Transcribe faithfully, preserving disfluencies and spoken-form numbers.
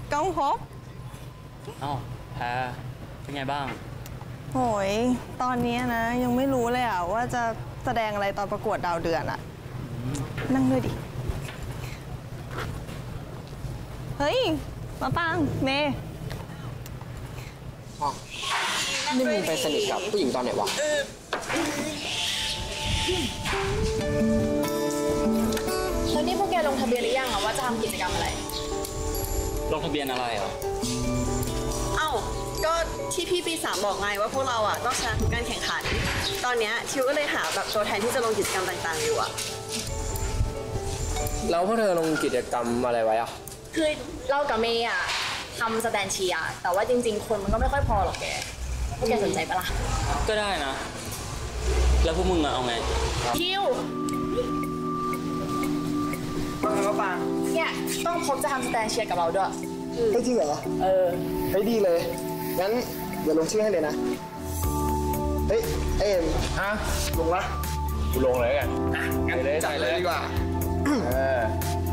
ก้องพบอ้าวแพรเป็นไงบ้างโหยตอนนี้นะยังไม่รู้เลยอะว่าจะแสดงอะไรตอนประกวดดาวเดือนอะนั่งด้วยดิเฮ้ยมาปังเมย์นี่มึงไปสนิทกับผู้หญิงตอนไหนวะแล้วนี่พวกแกลงทะเบียนหรือยังอะว่าจะทำกิจกรรมอะไรลงทะเบียนอะไรเหรอเอ้าก็ที่พี่ปีสามบอกไงว่าพวกเราอ่ะต้องชนะทุกการแข่งขันตอนนี้ทิวก็เลยหาแบบตัวแทนที่จะลงกิจกรรมต่างๆอยู่อ่ะแล้วพวกเธอลงกิจกรรมอะไรไว้อ่ะคือเรากับเมย์อ่ะทำสแตนเชียร์แต่ว่าจริงๆคนมันก็ไม่ค่อยพอหรอกแกพวกแกสนใจปะล่ะก็ได้นะแล้วพวกมึงอะเอาไงทิวว่าไงวะปางเนี่ยต้องพบจะทำสแตนเชียร์กับเราด้วยเฮ้ยจริงเหรอเออเฮ้ยดีเลยงั้นเดี๋ยวลงชื่อให้เลยนะเฮ้ยเอ็มฮะลงละกูลงเลยกันอ่ะงั้นเลยจ่ายเลยดีกว่าเออ